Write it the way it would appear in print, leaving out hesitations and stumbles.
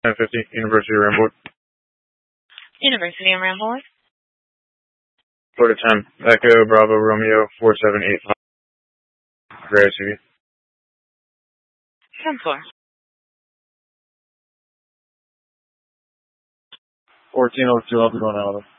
1050, University of Rambouillet. University of Rambouillet. Florida 10, Echo Bravo Romeo 4785. Gray SUV. 10-4. 1402, I'll be going out of it.